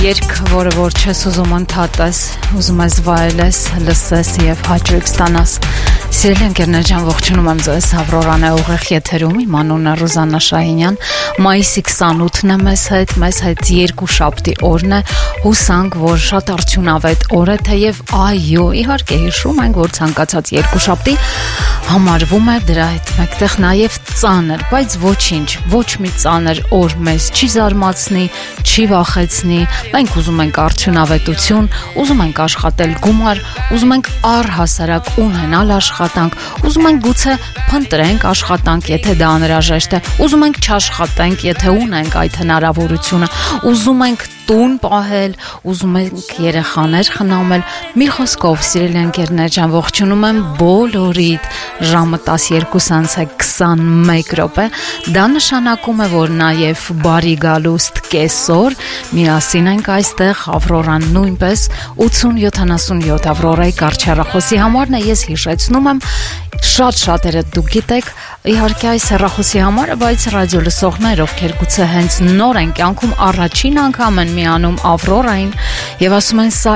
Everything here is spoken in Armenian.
Երգ, որը որ չես ուզում ընդհատես, ուզում ես վայելես, լսես և հաճույք ստանաս։ Սիրելի ընկերներ ջան, ողջունում եմ ձեզ, Ավրորան է ուղիղ եթերում, իմ անունը Ռուզաննա Շահինյան, մայիսի 28-ն է մեզ հետ երկուշաբթի օրն է, հուսանք, որ շատ արդյունավետ օր է, թեև այո, իհարկե հիշում ենք, որ ցանկացած երկուշաբթի համարվում է դրա հետ մեկտեղ նաև ծանր, բայց ոչինչ, ոչ մի ծանր օր մեզ չի զարմացնի, չի վախեցնի, մենք ուզում ենք արդյունավետություն, ուզում ենք աշխատել գումար, ուզում ենք առհասարակ ունենալ աշխատանք, ուզում ենք գուցե փնտրենք աշխատանք, եթե դա անհրաժեշտ է, ուզում ենք չաշխատենք, եթե ունենք այդ հնարավորությունը, ուզում ենք տուն պահել, ուզում ենք երեխաներ խնամել։ Մի խոսքով, սիրելի ընկերներ ջան, ողջունում եմ բոլորիդ, ժամը 12:21 րոպե, դա նշանակում է, որ նաև բարի գալուստ կեսօր, միասին ենք այստեղ, Ավրորան նույնպես 8077 Ավրորայի կարճ համարն է, ես հիշեցնում եմ, շատ-շատերը դուք գիտեք, իհարկե այս հեռախոսի համարը, բայց ռադիո լսողներ, ովքեր գուցե հենց նոր են կյանքում առաջին անգամ են միանում Ավրորային եւ ասում են սա